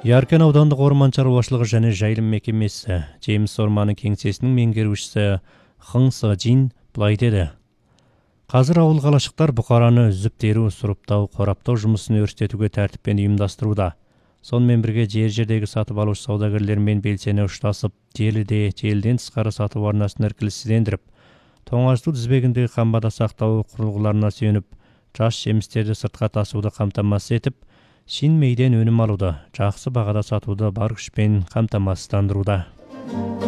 Яркент аудандық орман шаруашылығы және жайылым мекемесі Жеміс орманы кеңсесінің меңгерушісі Хың Жин былай деді. Қазір ауыл қалашықтар бұқараны үзіп теру, сұрыптау, қораптау жұмысын өрістетуге тәртіппен ұйымдастыруда. Сонымен бірге жердегі сатып алушы саудагерлермен белсене ұштасып, желіде, желден тысқары сатып арнасын іркілсіздендіріп, тоңазыту тізбегіндегі қамбада сақтау құрылғыларына сүйеніп, жас жемістерді сыртқа тасуды қамтамасыз етіп, шин мейден өнім алуды, жақсы бағада сатуды бар күшпен қамтамасыздандыруда.